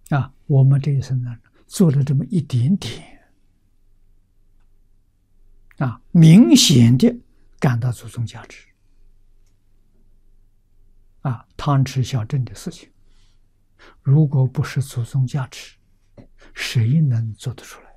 我们这一生呢，做了这么一点点，明显的感到祖宗价值，贪吃小正的事情，如果不是祖宗加持，谁能做得出来？